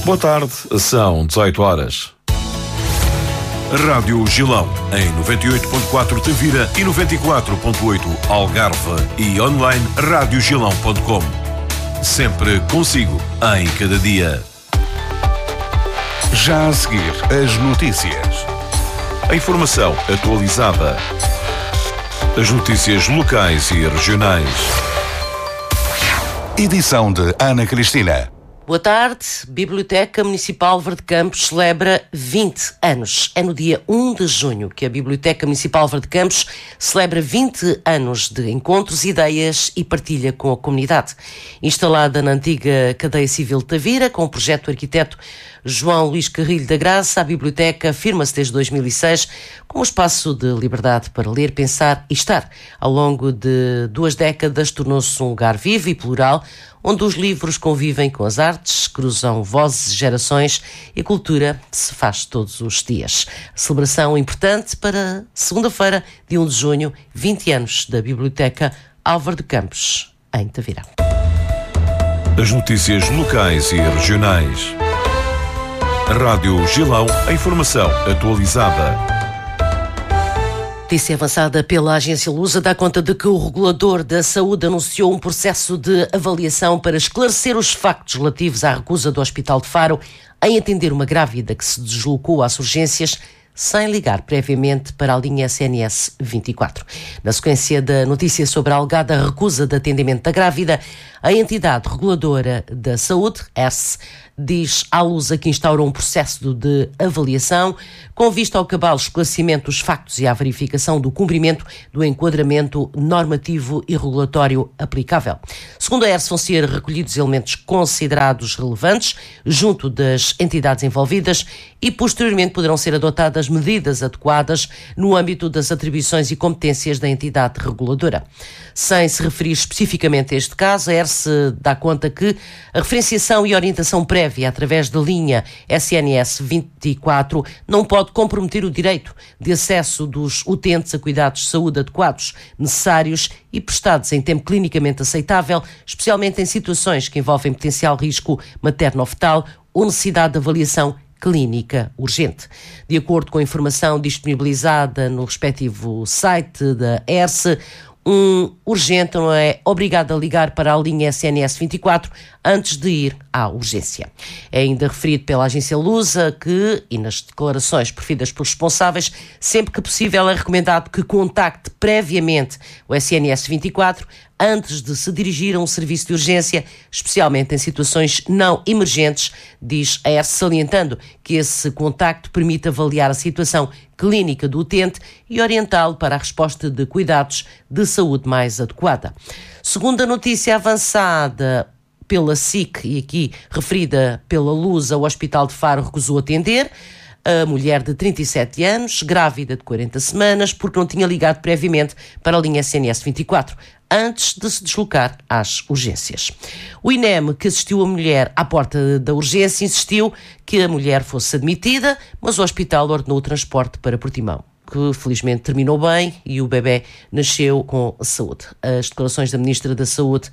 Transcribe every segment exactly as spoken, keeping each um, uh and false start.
Boa tarde, são dezoito horas. Rádio Gilão, em noventa e oito ponto quatro Tavira e noventa e quatro ponto oito Algarve e online rádio gilão ponto com. Sempre consigo, em cada dia. Já a seguir, as notícias. A informação atualizada. As notícias locais e regionais. Edição de Ana Cristina. Boa tarde. Biblioteca Municipal Verde Campos celebra vinte anos. É no dia um de junho que a Biblioteca Municipal Verde Campos celebra vinte anos de encontros, ideias e partilha com a comunidade. Instalada na antiga Cadeia Civil de Tavira, com o projeto do arquiteto João Luís Carrilho da Graça, a biblioteca afirma-se desde dois mil e seis como um espaço de liberdade para ler, pensar e estar. Ao longo de duas décadas tornou-se um lugar vivo e plural, onde os livros convivem com as artes, cruzam vozes, gerações e a cultura se faz todos os dias. A celebração importante para segunda-feira, dia um de junho, vinte anos da Biblioteca Álvaro de Campos, em Tavira. As notícias locais e regionais. Rádio Gilão, a informação atualizada. Notícia avançada pela agência Lusa dá conta de que o regulador da saúde anunciou um processo de avaliação para esclarecer os factos relativos à recusa do Hospital de Faro em atender uma grávida que se deslocou às urgências sem ligar previamente para a linha S N S vinte e quatro. Na sequência da notícia sobre a alegada recusa de atendimento da grávida, a entidade reguladora da saúde, E R S, diz à Lusa que instaurou um processo de avaliação com vista ao cabal esclarecimento dos factos e à verificação do cumprimento do enquadramento normativo e regulatório aplicável. Segundo a E R S, vão ser recolhidos elementos considerados relevantes junto das entidades envolvidas e posteriormente poderão ser adotadas medidas adequadas no âmbito das atribuições e competências da entidade reguladora. Sem se referir especificamente a este caso, a E R S dá conta que a referenciação e orientação prévia através da linha S N S vinte e quatro não pode comprometer o direito de acesso dos utentes a cuidados de saúde adequados, necessários e prestados em tempo clinicamente aceitável, especialmente em situações que envolvem potencial risco materno-fetal ou necessidade de avaliação clínica urgente. De acordo com a informação disponibilizada no respectivo site da E R S, um urgente não é obrigado a ligar para a linha S N S vinte e quatro antes de ir à urgência. É ainda referido pela agência Lusa que, e nas declarações proferidas pelos responsáveis, sempre que possível é recomendado que contacte previamente o S N S vinte e quatro antes de se dirigir a um serviço de urgência, especialmente em situações não emergentes, diz a E R S, salientando que esse contacto permite avaliar a situação clínica do utente e orientá-lo para a resposta de cuidados de saúde mais adequada. Segundo a notícia avançada pela S I C e aqui referida pela Lusa, o Hospital de Faro recusou atender a mulher de trinta e sete anos, grávida de quarenta semanas, porque não tinha ligado previamente para a linha S N S vinte e quatro, antes de se deslocar às urgências. O I N E M, que assistiu a mulher à porta da urgência, insistiu que a mulher fosse admitida, mas o hospital ordenou o transporte para Portimão, que felizmente terminou bem e o bebê nasceu com saúde. As declarações da Ministra da Saúde,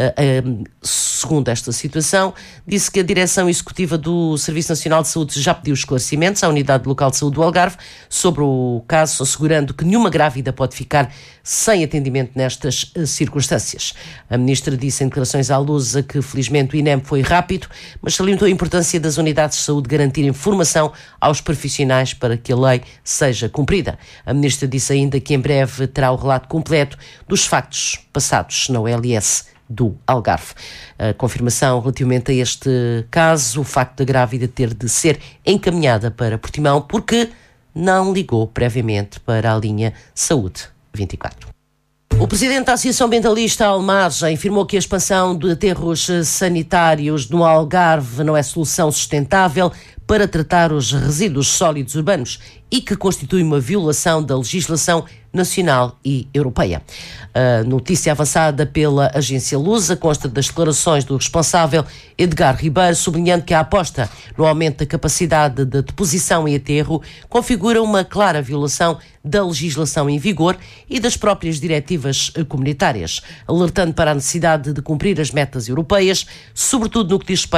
segundo esta situação, disse que a Direção Executiva do Serviço Nacional de Saúde já pediu esclarecimentos à Unidade Local de Saúde do Algarve sobre o caso, assegurando que nenhuma grávida pode ficar sem atendimento nestas circunstâncias. A Ministra disse em declarações à Lusa que felizmente o I N E M foi rápido, mas salientou a importância das unidades de saúde garantirem formação aos profissionais para que a lei seja cumprida. A Ministra disse ainda que em breve terá o relato completo dos factos passados na O L S do Algarve. A confirmação relativamente a este caso, o facto da grávida ter de ser encaminhada para Portimão porque não ligou previamente para a linha Saúde vinte e quatro. O presidente da Associação Ambientalista Almargem afirmou que a expansão de aterros sanitários no Algarve não é solução sustentável para tratar os resíduos sólidos urbanos e que constitui uma violação da legislação nacional e europeia. A notícia avançada pela agência Lusa consta das declarações do responsável Edgar Ribeiro, sublinhando que a aposta no aumento da capacidade de deposição e aterro configura uma clara violação da legislação em vigor e das próprias diretivas comunitárias, alertando para a necessidade de cumprir as metas europeias, sobretudo no que diz respeito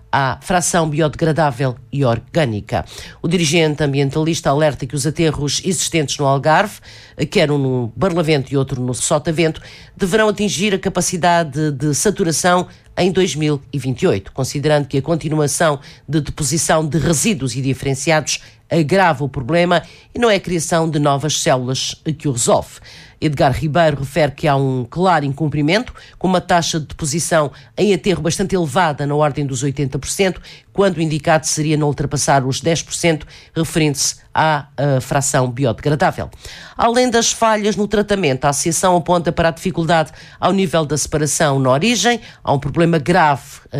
à fração biodegradável e orgânica. O dirigente ambientalista alerta que os aterros existentes no Algarve, quer um no Barlavento e outro no Sotavento, deverão atingir a capacidade de saturação em dois mil e vinte e oito, considerando que a continuação de deposição de resíduos e diferenciados agrava o problema e não é a criação de novas células que o resolve. Edgar Ribeiro refere que há um claro incumprimento, com uma taxa de deposição em aterro bastante elevada, na ordem dos oitenta por cento, quando o indicado seria não ultrapassar os dez por cento, referindo-se à uh, fração biodegradável. Além das falhas no tratamento, a Associação aponta para a dificuldade ao nível da separação na origem, há um problema grave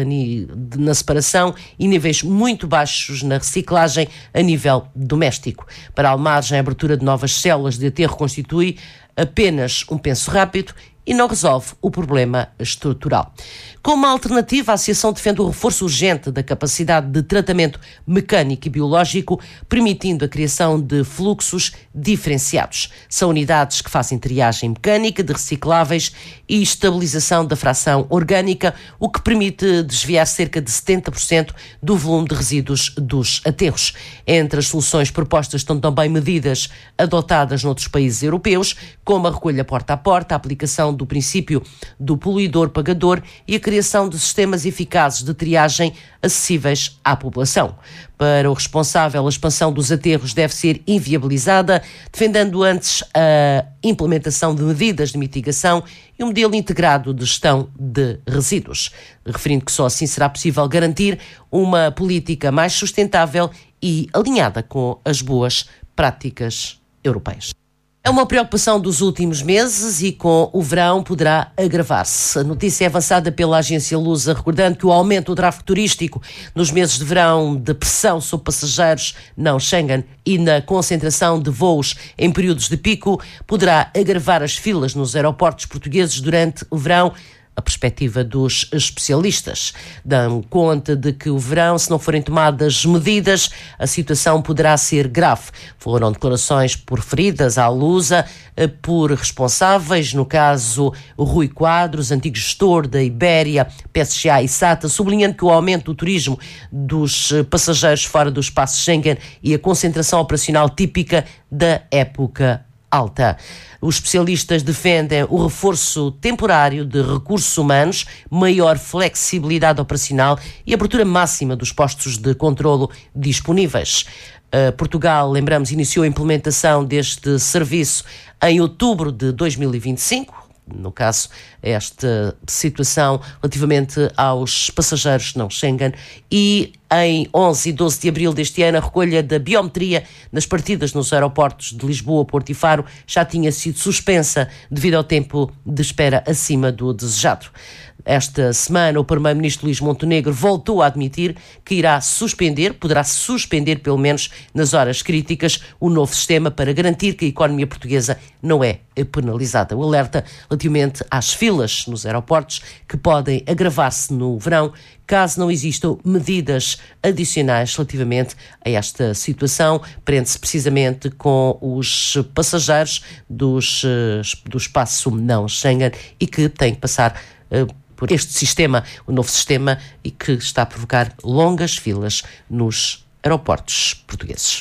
na separação e níveis muito baixos na reciclagem a nível doméstico. Para a Almargem, a abertura de novas células de aterro constitui apenas um penso rápido e não resolve o problema estrutural. Como alternativa, a Associação defende o reforço urgente da capacidade de tratamento mecânico e biológico, permitindo a criação de fluxos diferenciados. São unidades que fazem triagem mecânica de recicláveis e estabilização da fração orgânica, o que permite desviar cerca de setenta por cento do volume de resíduos dos aterros. Entre as soluções propostas estão também medidas adotadas noutros países europeus, como a recolha porta a porta, a aplicação do princípio do poluidor-pagador e a criação de sistemas eficazes de triagem acessíveis à população. Para o responsável, a expansão dos aterros deve ser inviabilizada, defendendo antes a implementação de medidas de mitigação e um modelo integrado de gestão de resíduos, referindo que só assim será possível garantir uma política mais sustentável e alinhada com as boas práticas europeias. É uma preocupação dos últimos meses e com o verão poderá agravar-se. A notícia é avançada pela agência Lusa, recordando que o aumento do tráfego turístico nos meses de verão, de pressão sobre passageiros não Schengen e na concentração de voos em períodos de pico poderá agravar as filas nos aeroportos portugueses durante o verão. A perspectiva dos especialistas dão conta de que o verão, se não forem tomadas medidas, a situação poderá ser grave. Foram declarações proferidas à Lusa por responsáveis, no caso Rui Quadros, antigo gestor da Ibéria, P S G A e SATA, sublinhando que o aumento do turismo dos passageiros fora do espaço Schengen e a concentração operacional típica da época alta. Os especialistas defendem o reforço temporário de recursos humanos, maior flexibilidade operacional e abertura máxima dos postos de controlo disponíveis. Uh, Portugal, lembramos, iniciou a implementação deste serviço em outubro de dois mil e vinte e cinco. No caso, esta situação relativamente aos passageiros não Schengen, e em onze e doze de abril deste ano a recolha da biometria nas partidas nos aeroportos de Lisboa, Porto e Faro já tinha sido suspensa devido ao tempo de espera acima do desejado. Esta semana, o primeiro-ministro Luís Montenegro voltou a admitir que irá suspender, poderá suspender pelo menos nas horas críticas, o novo sistema para garantir que a economia portuguesa não é penalizada. O alerta relativamente às filas nos aeroportos, que podem agravar-se no verão, caso não existam medidas adicionais relativamente a esta situação, prende-se precisamente com os passageiros dos, do espaço não Schengen e que têm que passar uh, por este sistema, o novo sistema, e que está a provocar longas filas nos aeroportos portugueses.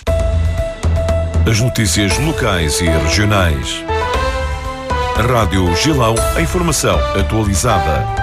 As notícias locais e regionais. Rádio Gilão, a informação atualizada.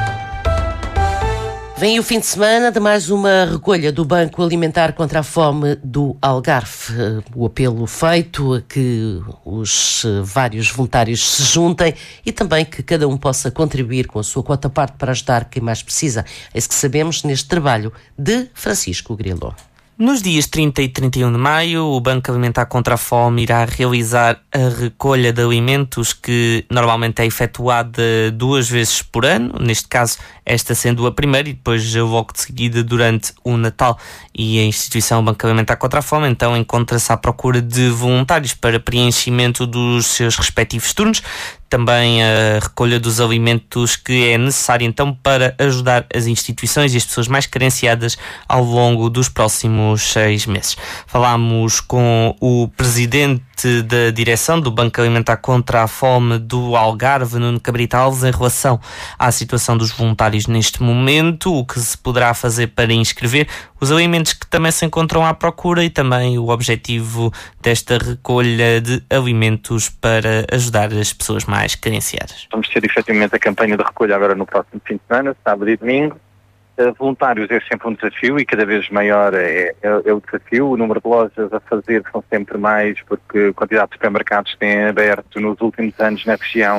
Vem o fim de semana de mais uma recolha do Banco Alimentar contra a Fome do Algarve. O apelo feito a que os vários voluntários se juntem e também que cada um possa contribuir com a sua quota parte para ajudar quem mais precisa. É isso que sabemos neste trabalho de Francisco Grilo. Nos dias trinta e trinta e um de maio, o Banco Alimentar contra a Fome irá realizar a recolha de alimentos que normalmente é efetuada duas vezes por ano, neste caso esta sendo a primeira e depois logo de seguida durante o Natal. E a instituição Banco Alimentar contra a Fome então encontra-se à procura de voluntários para preenchimento dos seus respectivos turnos. Também a recolha dos alimentos que é necessária então para ajudar as instituições e as pessoas mais carenciadas ao longo dos próximos seis meses. Falámos com o presidente Presidente da Direção do Banco Alimentar contra a Fome do Algarve, Nuno Cabrita Alves, em relação à situação dos voluntários neste momento, o que se poderá fazer para inscrever os alimentos que também se encontram à procura e também o objetivo desta recolha de alimentos para ajudar as pessoas mais carenciadas. Vamos ter efetivamente a campanha de recolha agora no próximo fim de semana, sábado e domingo. Uh, voluntários é sempre um desafio e cada vez maior é, é, é o desafio. O número de lojas a fazer são sempre mais, porque a quantidade de supermercados que têm aberto nos últimos anos na região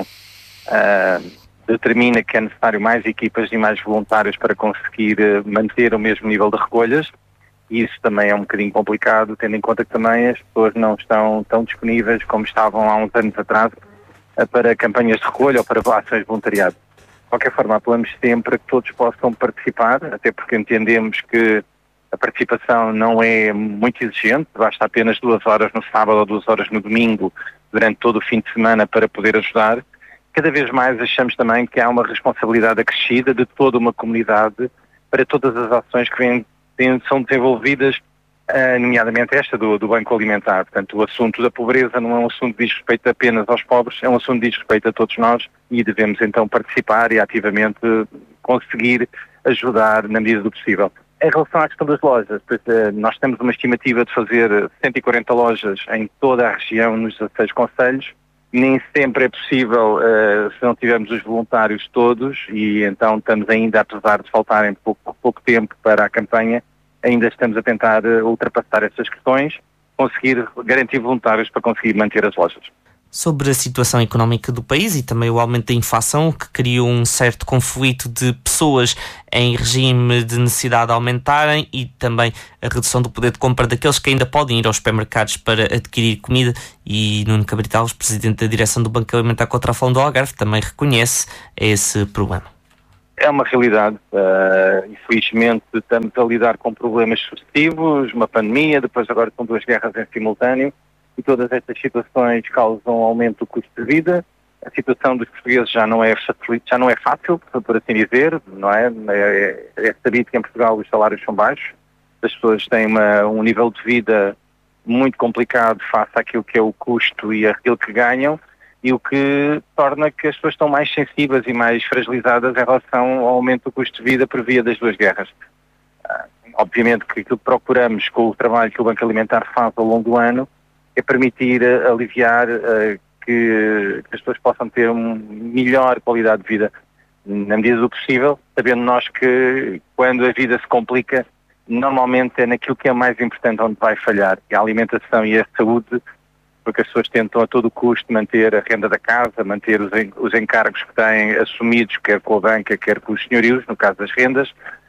uh, determina que é necessário mais equipas e mais voluntários para conseguir uh, manter o mesmo nível de recolhas. E isso também é um bocadinho complicado, tendo em conta que também as pessoas não estão tão disponíveis como estavam há uns anos atrás uh, para campanhas de recolha ou para ações de voluntariado. De qualquer forma, apelamos sempre a que todos possam participar, até porque entendemos que a participação não é muito exigente, basta apenas duas horas no sábado ou duas horas no domingo, durante todo o fim de semana, para poder ajudar. Cada vez mais achamos também que há uma responsabilidade acrescida de toda uma comunidade para todas as ações que vêm, são desenvolvidas, Uh, nomeadamente esta do, do Banco Alimentar. Portanto, o assunto da pobreza não é um assunto que diz respeito apenas aos pobres, é um assunto que diz respeito a todos nós e devemos então participar e ativamente conseguir ajudar na medida do possível. Em relação à questão das lojas, pois, uh, nós temos uma estimativa de fazer cento e quarenta lojas em toda a região, nos dezasseis concelhos. Nem sempre é possível uh, se não tivermos os voluntários todos e então estamos ainda, apesar de faltarem pouco, pouco tempo para a campanha, ainda estamos a tentar ultrapassar essas questões, conseguir garantir voluntários para conseguir manter as lojas. Sobre a situação económica do país e também o aumento da inflação, que criou um certo conflito de pessoas em regime de necessidade de aumentarem e também a redução do poder de compra daqueles que ainda podem ir aos supermercados para adquirir comida, e Nuno Cabrita Alves, Presidente da Direção do Banco Alimentar contra a Fome do Algarve, também reconhece esse problema. É uma realidade, uh, infelizmente estamos a lidar com problemas sucessivos, uma pandemia, depois agora são duas guerras em simultâneo e todas estas situações causam aumento do custo de vida. A situação dos portugueses já não é, já não é fácil, por assim dizer, não é? É, é sabido que em Portugal os salários são baixos, as pessoas têm uma, um nível de vida muito complicado face àquilo que é o custo e aquilo que ganham, e o que torna que as pessoas estão mais sensíveis e mais fragilizadas em relação ao aumento do custo de vida por via das duas guerras. Uh, obviamente que aquilo que procuramos com o trabalho que o Banco Alimentar faz ao longo do ano é permitir uh, aliviar uh, que, que as pessoas possam ter uma melhor qualidade de vida na medida do possível, sabendo nós que quando a vida se complica, normalmente é naquilo que é mais importante onde vai falhar, que é a alimentação e a saúde, porque as pessoas tentam a todo custo manter a renda da casa, manter os, en- os encargos que têm assumidos, quer com a banca, quer com os senhorios, no caso das rendas,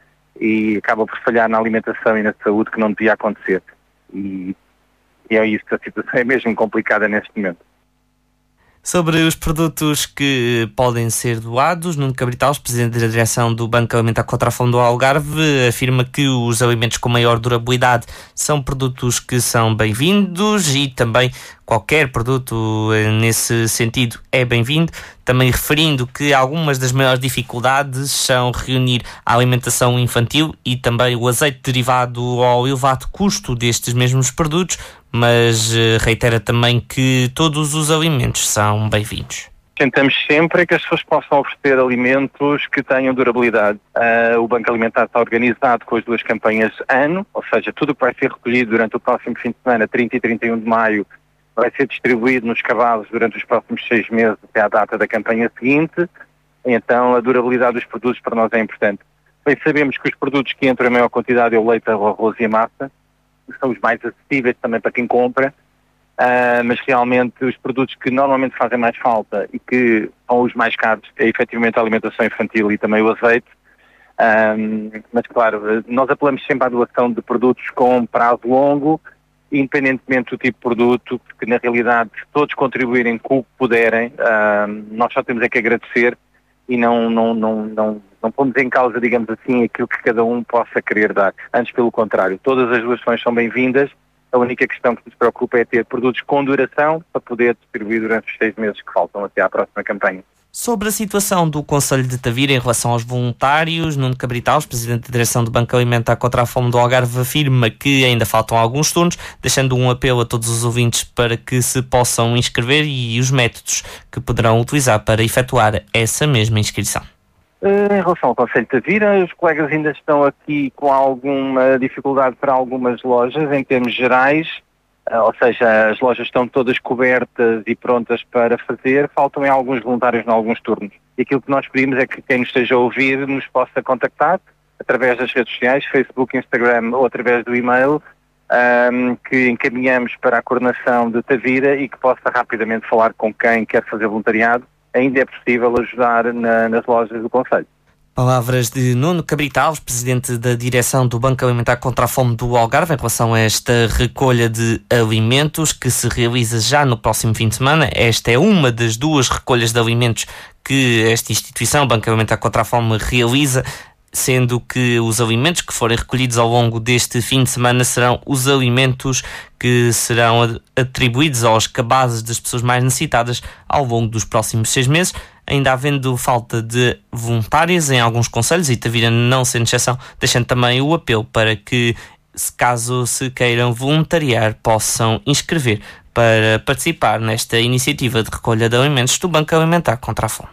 e acabam por falhar na alimentação e na saúde, que não devia acontecer. E, e é isso, a situação é mesmo complicada neste momento. Sobre os produtos que podem ser doados, Nuno Cabrita Alves, Presidente da Direção do Banco Alimentar contra a Fome do Algarve, afirma que os alimentos com maior durabilidade são produtos que são bem-vindos e também qualquer produto nesse sentido é bem-vindo, também referindo que algumas das maiores dificuldades são reunir a alimentação infantil e também o azeite derivado ao elevado custo destes mesmos produtos, mas reitera também que todos os alimentos são bem-vindos. Tentamos sempre que as pessoas possam oferecer alimentos que tenham durabilidade. Uh, o Banco Alimentar está organizado com as duas campanhas ano, ou seja, tudo o que vai ser recolhido durante o próximo fim de semana, trinta e trinta e um de maio, vai ser distribuído nos cabazes durante os próximos seis meses até à data da campanha seguinte. Então a durabilidade dos produtos para nós é importante. Bem, sabemos que os produtos que entram em maior quantidade é o leite, o arroz e a massa, que são os mais acessíveis também para quem compra, uh, mas realmente os produtos que normalmente fazem mais falta e que são os mais caros é efetivamente a alimentação infantil e também o azeite. Um, mas claro, nós apelamos sempre à doação de produtos com prazo longo, independentemente do tipo de produto, porque na realidade se todos contribuírem com o que puderem, um, nós só temos é que agradecer e não, não, não, não, não pomos em causa, digamos assim, aquilo que cada um possa querer dar. Antes, pelo contrário, todas as doações são bem-vindas. A única questão que nos preocupa é ter produtos com duração para poder distribuir durante os seis meses que faltam até à próxima campanha. Sobre a situação do Conselho de Tavira em relação aos voluntários, Nuno Cabritaus, presidente da direção do Banco Alimentar contra a Fome do Algarve, afirma que ainda faltam alguns turnos, deixando um apelo a todos os ouvintes para que se possam inscrever e os métodos que poderão utilizar para efetuar essa mesma inscrição. Em relação ao Conselho de Tavira, os colegas ainda estão aqui com alguma dificuldade para algumas lojas em termos gerais. Ou seja, as lojas estão todas cobertas e prontas para fazer, faltam em alguns voluntários em alguns turnos. E aquilo que nós pedimos é que quem nos esteja a ouvir nos possa contactar através das redes sociais, Facebook, Instagram ou através do e-mail, um, que encaminhamos para a coordenação de Tavira e que possa rapidamente falar com quem quer fazer voluntariado. Ainda é possível ajudar na, nas lojas do Conselho. Palavras de Nuno Cabritaus, presidente da direção do Banco Alimentar contra a Fome do Algarve, em relação a esta recolha de alimentos que se realiza já no próximo fim de semana. Esta é uma das duas recolhas de alimentos que esta instituição, o Banco Alimentar contra a Fome, realiza, sendo que os alimentos que forem recolhidos ao longo deste fim de semana serão os alimentos que serão atribuídos aos cabazes das pessoas mais necessitadas ao longo dos próximos seis meses. Ainda havendo falta de voluntários em alguns concelhos, e Tavira não sendo exceção, deixando também o apelo para que, se caso se queiram voluntariar, possam inscrever para participar nesta iniciativa de recolha de alimentos do Banco Alimentar contra a Fome.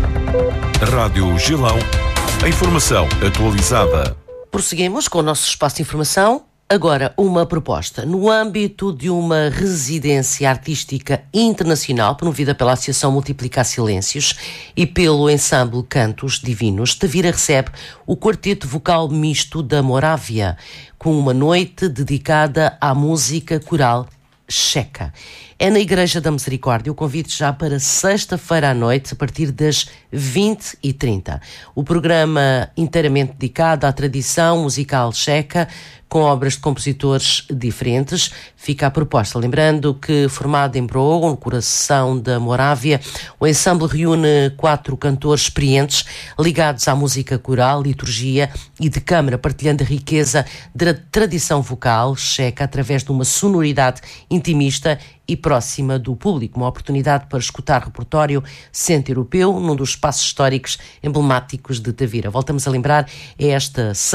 Rádio Gilão, a informação atualizada. Prosseguimos com o nosso espaço de informação. Agora, uma proposta. No âmbito de uma residência artística internacional promovida pela Associação Multiplicar Silêncios e pelo ensemble Cantos Divinos, Tavira recebe o quarteto vocal misto da Morávia, com uma noite dedicada à música coral checa. É na Igreja da Misericórdia. O convite já para sexta-feira à noite, a partir das vinte e trinta. O programa inteiramente dedicado à tradição musical checa, com obras de compositores diferentes. Fica a proposta. Lembrando que, formado em Brogo, no coração da Morávia, o ensemble reúne quatro cantores experientes ligados à música coral, liturgia e de câmara, partilhando a riqueza da tradição vocal checa através de uma sonoridade intimista e próxima do público. Uma oportunidade para escutar repertório centro-europeu num dos espaços históricos emblemáticos de Tavira. Voltamos a lembrar, é esta